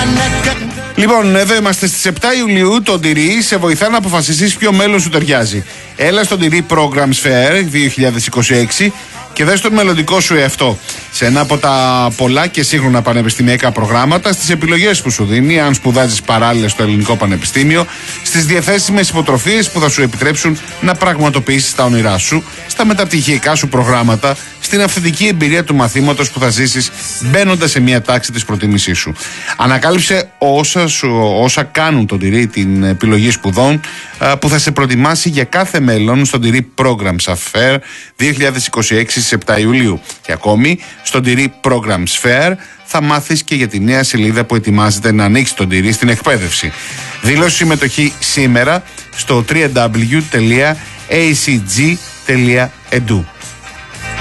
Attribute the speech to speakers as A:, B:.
A: Λοιπόν, εδώ είμαστε στις 7 Ιουλίου. Το Ντυρί σε βοηθά να αποφασίσεις ποιο μέλλον σου ταιριάζει. Έλα στο Ντυρί Programs Fair 2026 και δες τον μελλοντικό σου εαυτό σε ένα από τα πολλά και σύγχρονα πανεπιστημιακά προγράμματα, στις επιλογές που σου δίνει, αν σπουδάζεις παράλληλα στο Ελληνικό Πανεπιστήμιο, στις διαθέσιμες υποτροφίες που θα σου επιτρέψουν να πραγματοποιήσεις τα όνειρά σου, στα μεταπτυχιακά σου προγράμματα, στην αυθεντική εμπειρία του μαθήματος που θα ζήσεις μπαίνοντας σε μια τάξη της προτίμησής σου. Ανακάλυψε όσα κάνουν τον Ντυρί την επιλογή σπουδών που θα σε προετοιμάσει για κάθε μέλλον στον Ντυρί Programs Fair 2026 στις 7 Ιουλίου. Και ακόμη, στον Ντυρί Programs Fair θα μάθεις και για τη νέα σελίδα που ετοιμάζεται να ανοίξει τον Ντυρί στην εκπαίδευση. Δήλωσε συμμετοχή σήμερα στο www.acg.edu.